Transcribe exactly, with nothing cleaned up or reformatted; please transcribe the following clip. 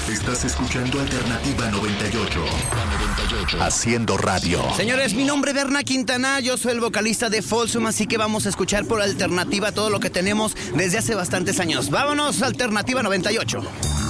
Estás escuchando Alternativa noventa y ocho. Haciendo radio. Señores, mi nombre es Berna Quintana, yo soy el vocalista de Folsom, así que vamos a escuchar por Alternativa todo lo que tenemos desde hace bastantes años. Vámonos, Alternativa noventa y ocho.